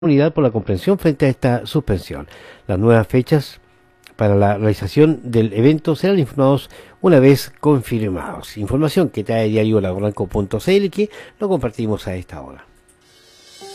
unidad por la comprensión frente a esta suspensión. Las nuevas fechas para la realización del evento serán informados una vez confirmados. Información que trae diario laborranco.cl que lo compartimos a esta hora.